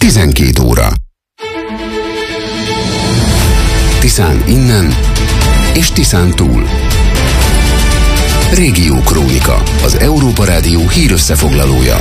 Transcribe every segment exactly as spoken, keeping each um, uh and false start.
tizenkét óra. Tiszán innen és Tiszán túl. Régió Krónika, az Európa Rádió hírösszefoglalója.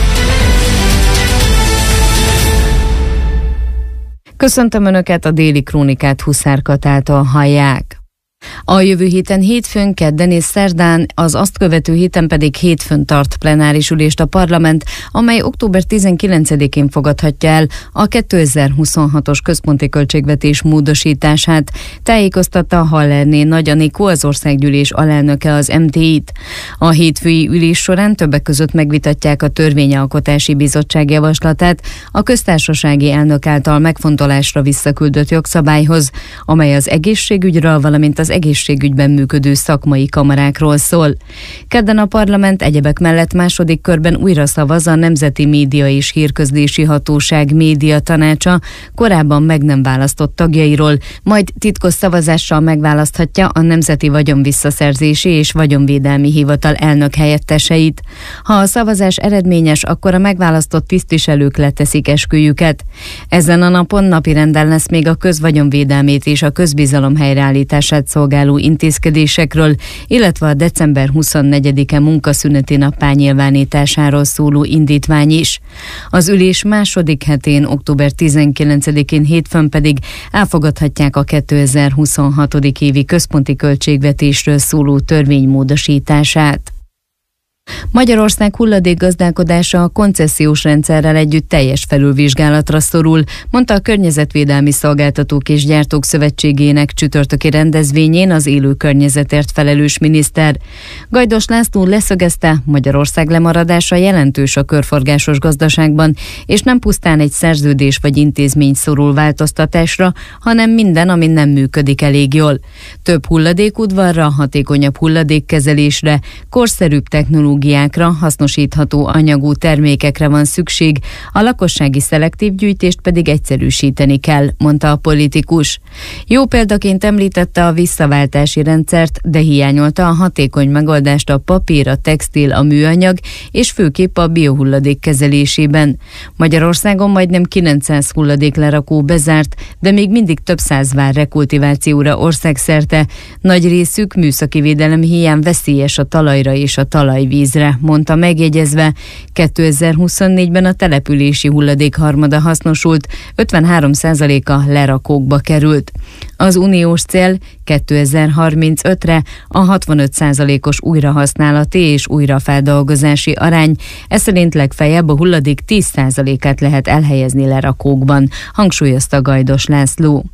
Köszöntöm Önöket, a déli krónikát Huszár Katától hallják. A jövő héten hétfőn, kedden és szerdán, az azt követő héten pedig hétfőn tart plenáris ülést a parlament, amely október tizenkilencedikén fogadhatja el a kétezer-huszonhatos központi költségvetés módosítását, tájékoztatta Hallerné Nagy Anikó, az országgyűlés alelnöke az em té í-t. A hétfői ülés során többek között megvitatják a Törvényalkotási Bizottság javaslatát a köztársasági elnök által megfontolásra visszaküldött jogszabályhoz, amely az egészségügyről, valamint az egészségügyben működő szakmai kamarákról szól. Kedden a parlament egyebek mellett második körben újra szavaz a Nemzeti Média és Hírközlési Hatóság média tanácsa korábban meg nem választott tagjairól, majd titkos szavazással megválaszthatja a Nemzeti Vagyonvisszaszerzési és Vagyonvédelmi Hivatal elnök helyetteseit. Ha a szavazás eredményes, akkor a megválasztott tisztviselők leteszik esküjüket. Ezen a napon napirenden lesz még a közvagyonvédelmét és a közbizalom helyreállítását szolgáló intézkedésekről, illetve a december huszonnegyedike munkaszüneti nappá nyilvánításáról szóló indítvány is. Az ülés második hetén, október tizenkilencedikén hétfőn pedig elfogadhatják a kétezer-huszonhatodik évi központi költségvetésről szóló törvény módosítását. Magyarország hulladékgazdálkodása a koncesziós rendszerrel együtt teljes felülvizsgálatra szorul, mondta a Környezetvédelmi Szolgáltatók és Gyártók Szövetségének csütörtöki rendezvényén az élő környezetért felelős miniszter. Gajdos László leszögezte, Magyarország lemaradása jelentős a körforgásos gazdaságban, és nem pusztán egy szerződés vagy intézmény szorul változtatásra, hanem minden, ami nem működik elég jól. Több hulladékudvarra, hatékonyabb hulladékkezelésre, korszerűbb technológiára, hasznosítható anyagú termékekre van szükség, a lakossági szelektív gyűjtést pedig egyszerűsíteni kell, mondta a politikus. Jó példaként említette a visszaváltási rendszert, de hiányolta a hatékony megoldást a papír, a textil, a műanyag és főképp a biohulladék kezelésében. Magyarországon majdnem kilencszáz hulladéklerakó bezárt, de még mindig több száz vár rekultivációra országszerte. Nagy részük műszaki védelem hiány veszélyes a talajra és a talajvízre, mondta megjegyezve, kétezer-huszonnégyben a települési hulladék harmada hasznosult, ötvenhárom százaléka lerakókba került. Az uniós cél kétezer-harmincötre a hatvanöt százalékos újrahasználati és újrafeldolgozási arány, ez szerint legfeljebb a hulladék tíz százalékát lehet elhelyezni lerakókban, hangsúlyozta Gajdos László.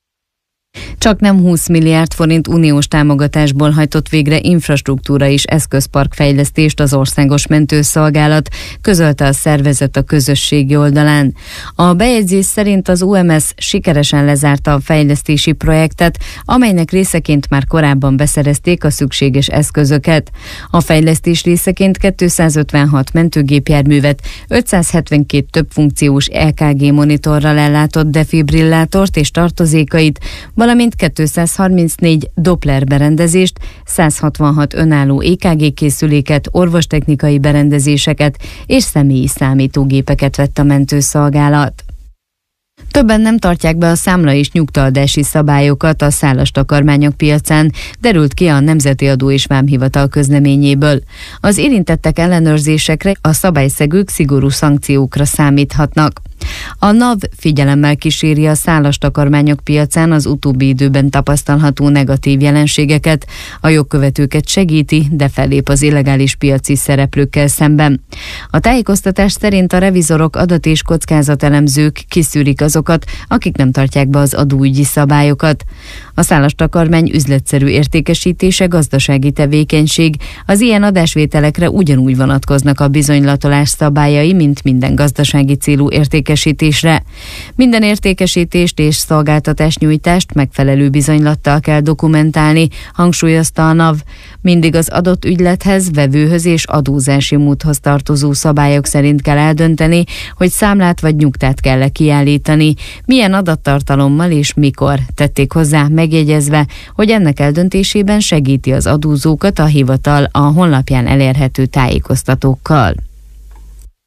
Csak nem húsz milliárd forint uniós támogatásból hajtott végre infrastruktúra és eszközparkfejlesztést az Országos Mentőszolgálat, közölte a szervezet a közösségi oldalán. A bejegyzés szerint az u em es sikeresen lezárta a fejlesztési projektet, amelynek részeként már korábban beszerezték a szükséges eszközöket. A fejlesztés részeként kétszázötvenhat mentőgépjárművet, ötszázhetvenkét több funkciós é ká gé monitorral ellátott defibrillátort és tartozékait, valamint kétszázharmincnégy Doppler berendezést, száz hatvanhat önálló é ká gé készüléket, orvostechnikai berendezéseket és személyi számítógépeket vett a mentőszolgálat. Többen nem tartják be a számla és nyugtaadási szabályokat a szállastakarmányok piacán, derült ki a Nemzeti Adó és Vámhivatal közleményéből. Az érintettek ellenőrzésekre, a szabályszegők szigorú szankciókra számíthatnak. A NAV figyelemmel kíséri a szállastakarmányok piacán az utóbbi időben tapasztalható negatív jelenségeket, a jogkövetőket segíti, de fellép az illegális piaci szereplőkkel szemben. A tájékoztatás szerint a revizorok, adat- és kockázatelemzők kiszűrik azokat, akik nem tartják be az adóügyi szabályokat. A szállastakarmány üzletszerű értékesítése gazdasági tevékenység, az ilyen adásvételekre ugyanúgy vonatkoznak a bizonylatolás szabályai, mint minden gazdasági célú értékesítésre. Minden értékesítést és szolgáltatásnyújtást megfelelő bizonylattal kell dokumentálni, hangsúlyozta a NAV. Mindig az adott ügylethez, vevőhöz és adózási módhoz tartozó szabályok szerint kell eldönteni, hogy számlát vagy nyugtát kell kiállítani, milyen adattartalommal és mikor, tették hozzá, megjegyezve, hogy ennek eldöntésében segíti az adózókat a hivatal a honlapján elérhető tájékoztatókkal.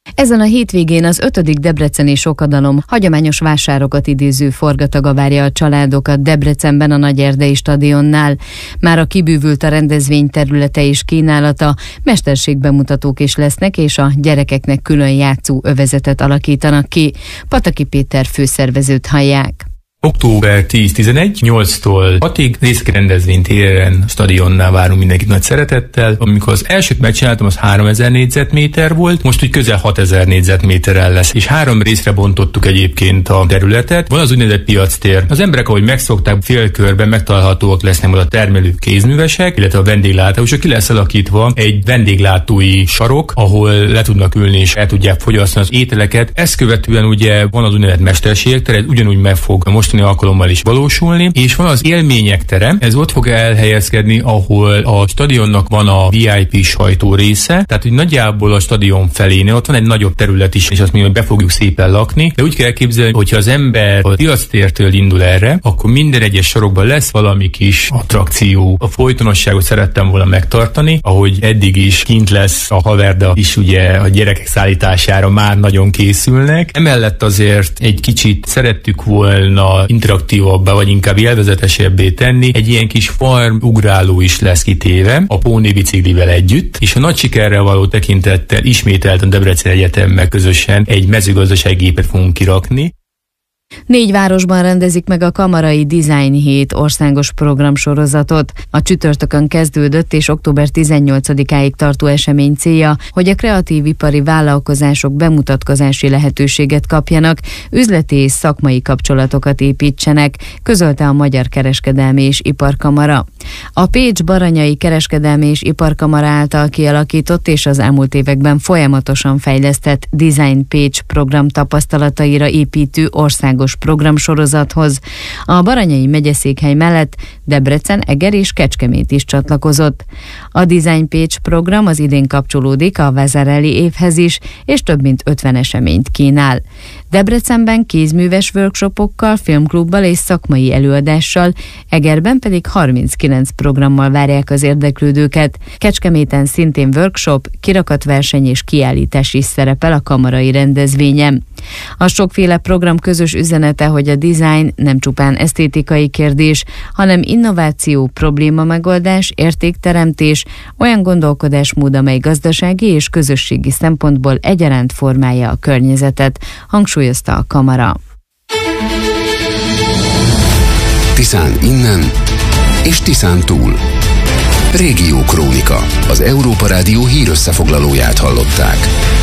Ezen a hétvégén az ötödik debreceni sokadalom hagyományos vásárokat idéző forgataga várja a családokat Debrecenben a Nagyerdei stadionnál. Mára kibővült a rendezvény területe és kínálata, mesterségbemutatók is lesznek, és a gyerekeknek külön játszó övezetet alakítanak ki. Pataki Péter főszervezőt hallják. október tíz-tizenegy, nyolctól hatig részeki rendezvény téren, stadionnál várunk mindenkit nagy szeretettel. Amikor az elsőt megcsináltam, az háromezer négyzetméter volt, most úgy közel hatezer négyzetméterrel lesz, és három részre bontottuk egyébként a területet. Van az úgynevezett piactér. Az emberek, ahogy megszokták, félkörben megtalálhatóak lesznek a termelő kézművesek, illetve a vendéglátósok. Ki lesz alakítva egy vendéglátói sarok, ahol le tudnak ülni és el tudják fogyasztani az ételeket. Ezt követően ugye van az úgynevezett mesterségek tere, ugyanúgy meg fog most alkalommal is valósulni, és van az élmények tere, ez ott fog elhelyezkedni, ahol a stadionnak van a vé i pé sajtó része, tehát hogy nagyjából a stadion felénél ott van egy nagyobb terület is, és azt mi be fogjuk szépen lakni, de úgy kell képzelni, hogyha az ember a piactértől indul erre, akkor minden egyes sorokban lesz valami kis attrakció. A folytonosságot szerettem volna megtartani, ahogy eddig is kint lesz a haverda is, ugye a gyerekek szállítására már nagyon készülnek. Emellett azért egy kicsit szerettük volna interaktívabbá, vagy inkább élvezetesebbé tenni. Egy ilyen kis farm ugráló is lesz kitéve a póni biciklivel együtt, és a nagy sikerrel való tekintettel ismételten Debrecen Egyetemmel közösen egy mezőgazdasági gépet fogunk kirakni. Négy városban rendezik meg a Kamarai Design Hét országos programsorozatot. A csütörtökön kezdődött és október tizennyolcadikáig tartó esemény célja, hogy a kreatív ipari vállalkozások bemutatkozási lehetőséget kapjanak, üzleti és szakmai kapcsolatokat építsenek, közölte a Magyar Kereskedelmi és Iparkamara. A Pécs-Baranyai Kereskedelmi és Iparkamara által kialakított és az elmúlt években folyamatosan fejlesztett Design Pécs program tapasztalataira építő országos programsorozathoz. A Baranyai megyeszékhely mellett Debrecen, Eger és Kecskemét is csatlakozott. A Design Pécs program az idén kapcsolódik a Vezereli évhez is, és több mint ötven eseményt kínál. Debrecenben kézműves workshopokkal, filmklubbal és szakmai előadással, Egerben pedig harminckilenc programmal várják az érdeklődőket. Kecskeméten szintén workshop, kirakatverseny és kiállítás is szerepel a kamarai rendezvényen. A sokféle program közös üzenete, hogy a design nem csupán esztétikai kérdés, hanem innováció, problémamegoldás, értékteremtés, olyan gondolkodásmód, amely gazdasági és közösségi szempontból egyaránt formálja a környezetet, hangsúlyozta a kamara. Tiszán innen és Tiszán túl. Régió Krónika. Az Európa Rádió hírösszefoglalóját hallották.